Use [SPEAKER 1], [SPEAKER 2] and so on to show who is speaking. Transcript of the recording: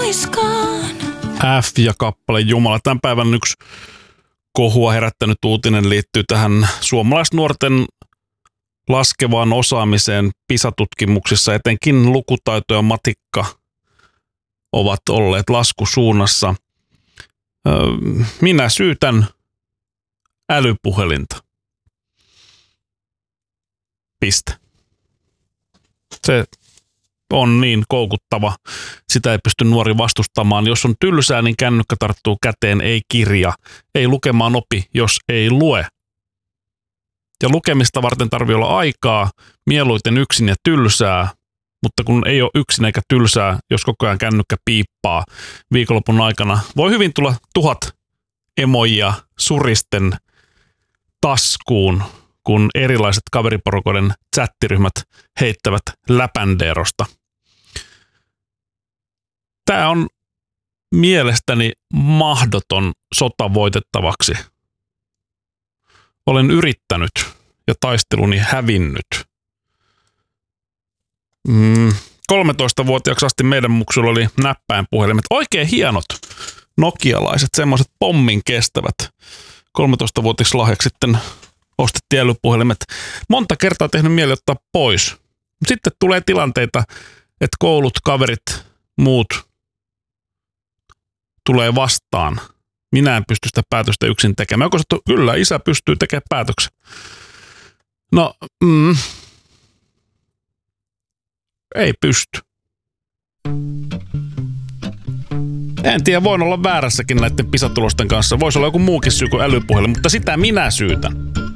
[SPEAKER 1] kuiskaan.
[SPEAKER 2] F ja kappale Jumala. Tämän päivän yksi kohua herättänyt uutinen liittyy tähän suomalaisnuorten laskevaan osaamiseen PISA-tutkimuksissa. Etenkin lukutaito ja matikka ovat olleet laskusuunnassa. Minä syytän älypuhelinta. Piste. Se on niin koukuttava. Sitä ei pysty nuori vastustamaan. Jos on tylsää, niin kännykkä tarttuu käteen, ei kirja. Ei lukemaan opi, jos ei lue. Ja lukemista varten tarvii olla aikaa, mieluiten yksin ja tylsää. Mutta kun ei ole yksin eikä tylsää, jos koko ajan kännykkä piippaa viikonlopun aikana, voi hyvin tulla 1000 emojia suristen taskuun, kun erilaiset kaveriporukoiden chattiryhmät heittävät läpändeerosta. Tämä on mielestäni mahdoton sota voitettavaksi. Olen yrittänyt ja taisteluni hävinnyt. 13-vuotiaaksi asti meidän muksulla oli näppäinpuhelimet. Oikein hienot nokialaiset, semmoiset pommin kestävät. 13-vuotiaaksi lahjaksi sitten ostettiin älypuhelimet. Monta kertaa tehnyt mieli ottaa pois. Sitten tulee tilanteita, että koulut, kaverit, muut tulee vastaan. Minä en pysty sitä päätöstä yksin tekemään. Onko sanottu, kyllä, isä pystyy tekemään päätöksen. No, ei pysty. En tiedä, voin olla väärässäkin näiden PISA-tulosten kanssa. Voisi olla joku muukin syy kuin älypuhelin, mutta sitä minä syytän.